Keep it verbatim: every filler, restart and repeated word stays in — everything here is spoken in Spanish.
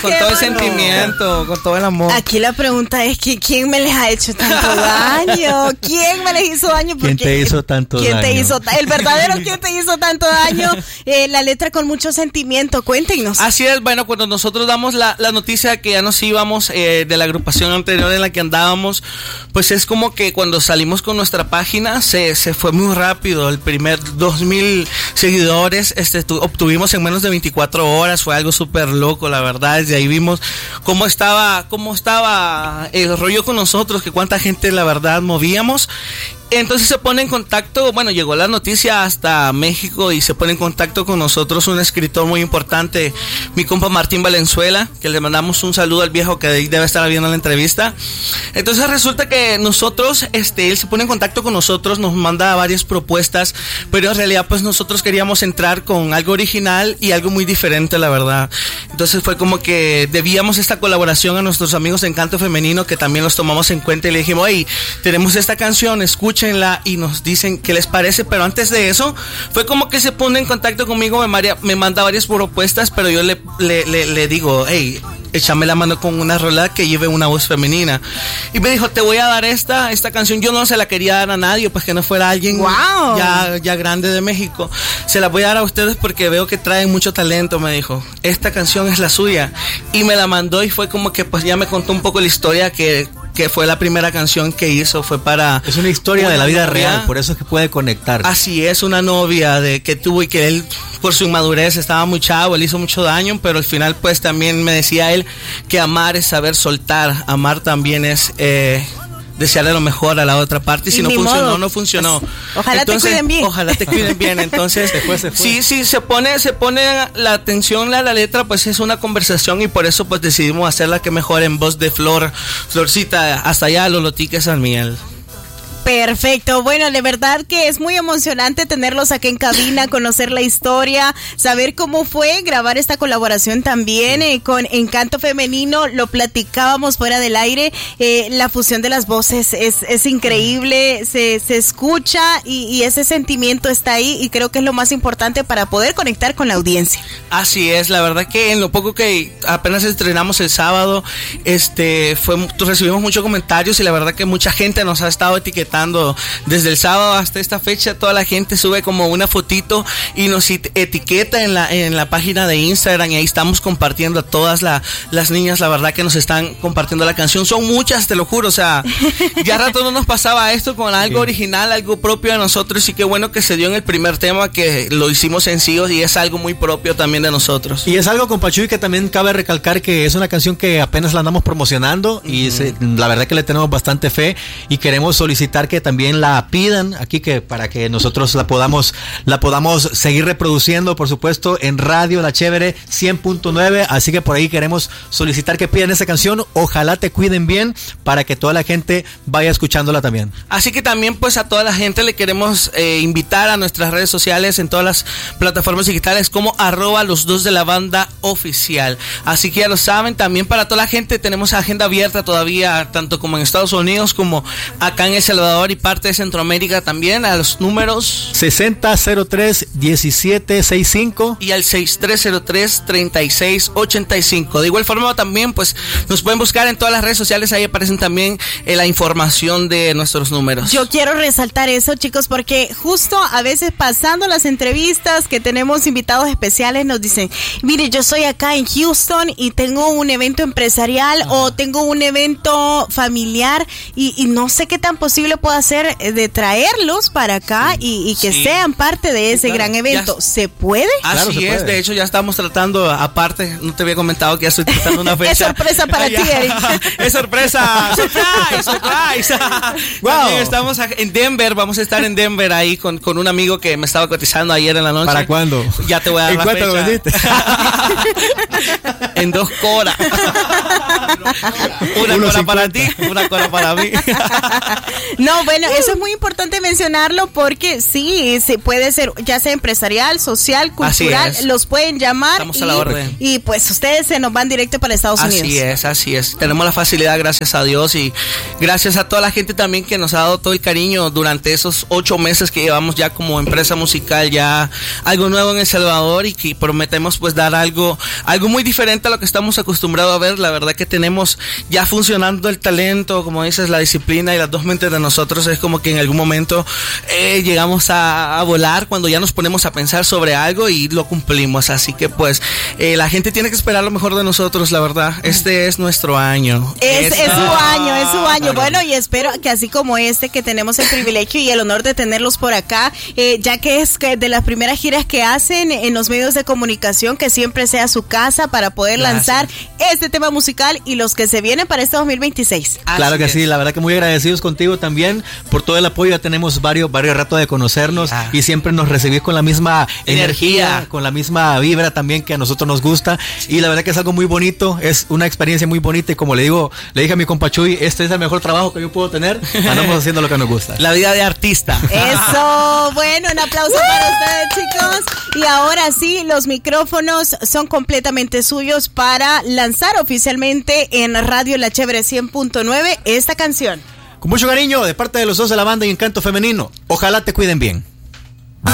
Con todo el sentimiento, con todo el amor. Aquí la pregunta es que ¿quién me les ha hecho tanto daño? ¿Quién me les hizo daño? Porque, ¿quién te hizo tanto ¿quién daño? Te hizo ta- el verdadero ¿quién te hizo tanto daño? Eh, la letra con mucho sentimiento, cuéntenos. Así es, bueno, cuando nosotros damos la, la noticia que ya nos íbamos eh, de la agrupación anterior en la que andábamos, pues es como que cuando salimos con nuestra página se, se fue muy rápido. El primer dos mil seguidores este, tu, obtuvimos en menos de veinticuatro horas, fue algo súper loco, la verdad. Desde ahí vimos cómo estaba, cómo estaba el rollo con nosotros, que cuánta gente la verdad movíamos. Entonces se pone en contacto, bueno, llegó la noticia hasta México y se pone en contacto con nosotros un escritor muy importante, mi compa Martín Valenzuela, que le mandamos un saludo al viejo que debe estar viendo la entrevista. Entonces resulta que nosotros, este, él se pone en contacto con nosotros, nos manda varias propuestas, pero en realidad pues nosotros queríamos entrar con algo original y algo muy diferente, la verdad. Entonces fue como que debíamos esta colaboración a nuestros amigos de Encanto Femenino, que también los tomamos en cuenta y le dijimos, hey, tenemos esta canción, escucha y nos dicen qué les parece, pero antes de eso fue como que se pone en contacto conmigo, me, maria, me manda varias propuestas, pero yo le, le, le, le digo, hey, échame la mano con una rola que lleve una voz femenina, y me dijo, te voy a dar esta esta canción. Yo no se la quería dar a nadie, pues que no fuera alguien wow. ya, ya grande de México, se la voy a dar a ustedes porque veo que traen mucho talento, me dijo, esta canción es la suya, y me la mandó y fue como que pues ya me contó un poco la historia que que fue la primera canción que hizo, fue para... Es una historia una de la vida novia, real, por eso es que puede conectar. Así es, una novia de que tuvo y que él, por su inmadurez, estaba muy chavo, él hizo mucho daño, pero al final pues también me decía él que amar es saber soltar, amar también es... Eh, desearle lo mejor a la otra parte, y si no funcionó, modo. no funcionó. Ojalá Entonces, te cuiden bien. Ojalá te cuiden bien. Entonces, se fue, se fue. sí, sí, se pone, se pone la atención a la letra, pues es una conversación y por eso pues decidimos hacerla que mejor en voz de Flor, Florcita, hasta allá, Lolotique San Miguel. Perfecto, bueno, de verdad que es muy emocionante tenerlos aquí en cabina, conocer la historia, saber cómo fue grabar esta colaboración también eh, con Encanto Femenino. Lo platicábamos fuera del aire, eh, la fusión de las voces es, es increíble, se, se escucha y, y ese sentimiento está ahí y creo que es lo más importante para poder conectar con la audiencia. Así es, la verdad que en lo poco que apenas estrenamos el sábado, este, fue recibimos muchos comentarios y la verdad que mucha gente nos ha estado etiquetando desde el sábado hasta esta fecha. Toda la gente sube como una fotito y nos etiqueta en la en la página de Instagram y ahí estamos compartiendo a todas la, las niñas, la verdad que nos están compartiendo la canción. Son muchas, te lo juro, o sea, ya rato no nos pasaba esto con algo sí. original, algo propio de nosotros, y qué bueno que se dio en el primer tema, que lo hicimos sencillo y es algo muy propio también de nosotros. Y es algo, compa Chuy, que también cabe recalcar que es una canción que apenas la andamos promocionando y uh-huh. se, la verdad que le tenemos bastante fe y queremos solicitar que también la pidan aquí, que para que nosotros la podamos la podamos seguir reproduciendo, por supuesto, en Radio La Chévere cien punto nueve, así que por ahí queremos solicitar que pidan esa canción, Ojalá te cuiden bien, para que toda la gente vaya escuchándola también. Así que también pues a toda la gente le queremos eh, invitar a nuestras redes sociales en todas las plataformas digitales como arroba los dos de la banda oficial, así que ya lo saben. También para toda la gente tenemos agenda abierta todavía, tanto como en Estados Unidos como acá en El Salvador y parte de Centroamérica también, a los números sesenta cero tres diecisiete sesenta y cinco y al seis tres cero tres treinta y seis ochenta y cinco. De igual forma también pues nos pueden buscar en todas las redes sociales, ahí aparecen también eh, la información de nuestros números. Yo quiero resaltar eso, chicos, porque justo a veces pasando las entrevistas que tenemos invitados especiales nos dicen, mire, yo soy acá en Houston y tengo un evento empresarial Ajá. o tengo un evento familiar y, y no sé qué tan posible puedo hacer de traerlos para acá y, y que sí. sean parte de ese sí, claro. gran evento. Ya, ¿se puede? Así claro, se es, puede. De hecho ya estamos tratando, aparte, no te había comentado que ya estoy tratando una fecha. Es sorpresa para ti, Eric. Es sorpresa, surprise, surprise. Wow. También estamos en Denver, vamos a estar en Denver ahí con, con un amigo que me estaba cotizando ayer en la noche. ¿Para cuándo? Ya te voy a dar ¿En la cuánto fecha. lo vendiste? En dos coras. Una cora para ti, una cora para mí. No, bueno, eso es muy importante mencionarlo porque sí, sí puede ser ya sea empresarial, social, cultural, los pueden llamar. Estamos y, a la orden. Y pues ustedes se nos van directo para Estados así Unidos. Así es, así es. Tenemos la facilidad, gracias a Dios, y gracias a toda la gente también que nos ha dado todo el cariño durante esos ocho meses que llevamos ya como empresa musical, ya algo nuevo en El Salvador, y que prometemos pues dar algo, algo muy diferente a lo que estamos acostumbrados a ver. La verdad que tenemos ya funcionando el talento, como dices, la disciplina y las dos mentes de nosotros. Es como que en algún momento eh, llegamos a, a volar cuando ya nos ponemos a pensar sobre algo y lo cumplimos. Así que pues eh, la gente tiene que esperar lo mejor de nosotros, la verdad. Este es nuestro año. Es, es su año, es su año. Bueno, y espero que así como este, que tenemos el privilegio y el honor de tenerlos por acá, eh, ya que es que de las primeras giras que hacen en los medios de comunicación, que siempre sea su casa para poder Gracias. lanzar este tema musical y los que se vienen para este dos mil veintiséis. Claro Así que es. sí, la verdad que muy agradecidos contigo también por todo el apoyo. Ya tenemos varios, varios ratos de conocernos ah. y siempre nos recibís con la misma energía, energía, con la misma vibra también que a nosotros nos gusta. Sí. Y la verdad que es algo muy bonito, es una experiencia muy bonita, y como le digo, le dije a mi compa Chuy, este es el mejor trabajo que yo puedo tener. Andamos haciendo lo que nos gusta. La vida de artista. Eso, bueno, un aplauso para ustedes, chicos. Y ahora sí, los micrófonos son completamente suyos para lanzar oficialmente en Radio La Chévere cien punto nueve esta canción. Con mucho cariño de parte de los dos de la banda y Encanto Femenino. Ojalá te cuiden bien.